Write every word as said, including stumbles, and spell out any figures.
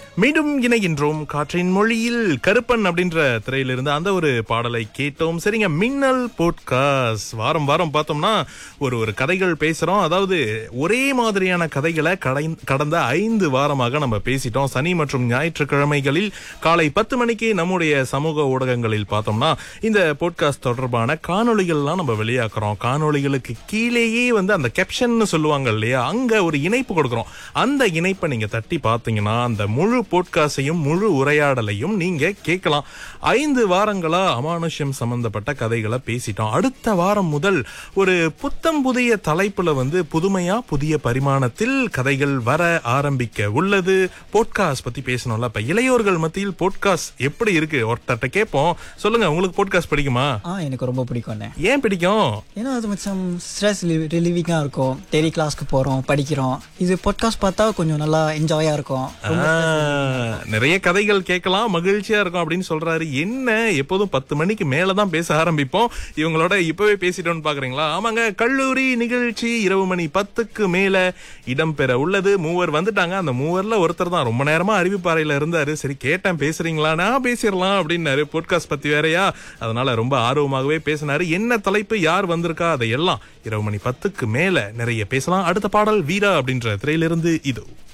மீண்டும் இணைகின்றோம் காற்றின் மொழியில். கருப்பன் அப்படின்ற திரையிலிருந்து அந்த ஒரு பாடலை கேட்டோம். சரிங்க, மின்னல் போட்காஸ்ட் வாரம் வாரம் பார்த்தோம்னா ஒரு ஒரு கதைகள் பேசுறோம். அதாவது ஒரே மாதிரியான கதைகளை கடந்த ஐந்து வாரமாக நம்ம பேசிட்டோம். சனி மற்றும் ஞாயிற்றுக்கிழமைகளில் காலை பத்து மணிக்கு நம்முடைய சமூக ஊடகங்களில் பார்த்தோம்னா இந்த போட்காஸ்ட் தொடர்பான காணொளிகள்லாம் நம்ம வெளியாக்குறோம். காணொளிகளுக்கு கீழேயே வந்து அந்த கேப்ஷன் சொல்லுவாங்க இல்லையா, அங்க ஒரு இணைப்பு கொடுக்குறோம். அந்த இணைப்பை நீங்க தட்டி பார்த்தீங்கன்னா அந்த முழு போட்காஸ்டையும் முழு உரையாடலையும் நீங்க கேட்கலாம். ஐந்து வாரங்களா அமானுஷ்யம் சம்பந்தப்பட்ட கதைகளை பேசிட்டோம். அடுத்த வாரம் முதல் ஒரு புத்தம் புதிய தலைப்புல வந்து புதுமையா புதிய பரிமாணத்தில் கதைகள் வர ஆரம்பிக்க உள்ளது. போட்காஸ்ட் பத்தி பேசணும்ல. இப்ப இளையோர்கள் மத்தியில் போட்காஸ்ட் எப்படி இருக்கு ஒருத்தட்ட கேட்போம். சொல்லுங்க, உங்களுக்கு போட்காஸ்ட் பிடிக்குமா? எனக்கு ரொம்ப பிடிக்கும். ஏன் பிடிக்கும்? ஏன்னா அது கொஞ்சம் ஸ்ட்ரெஸ் ரிலீவிங்கா இருக்கும். டெய்லி கிளாஸ்க்கு போறோம், படிக்கிறோம். இது பாட்காஸ்ட் பார்த்தா கொஞ்சம் நல்லா என்ஜாயா இருக்கும். நிறைய கதைகள் கேட்கலாம், மகிழ்ச்சியா இருக்கும் அப்படின்னு சொல்றாரு. என்ன, எப்போதும் பத்து மணிக்கு மேலதான் பேச ஆரம்பிப்போம். இவங்களோட இப்பவே பேசிட்டோம்னு பாக்குறீங்களா? ஆமாங்க, கல்லூரி நிகழ்ச்சி இரவு மணி பத்துக்கு மேல இடம்பெற உள்ளது. மூவர் வந்துட்டாங்க. அந்த மூவர்ல ஒருத்தர் தான் ரொம்ப நேரமா அறிவிப்பாறையில இருந்தாரு. சரி கேட்டேன், பேசுறீங்களா? நான் பேசிடலாம் அப்படின்னாரு. போட்காஸ்ட் பத்தி வேறையா, அதனால ரொம்ப ஆர்வமாகவே பேசினாரு. என்ன தலைப்பு, யார் வந்திருக்கா, அதையெல்லாம் இரவு மணி பத்துக்கு மேல நிறைய பேசலாம். அடுத்த பாடல் வீரா அப்படின்ற திரையிலிருந்து இது.